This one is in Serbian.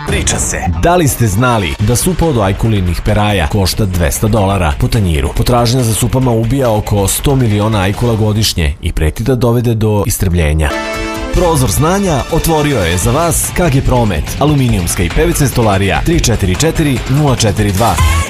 priča se. Da li ste znali da supa od ajkulinih peraja košta $200 po tanjiru? Potražnja za supama ubija oko 100 miliona ajkula godišnje i preti da dovede do istrebljenja. Prozor znanja otvorio je za vas KG Promet, aluminijumska i PVC stolarija 344 042.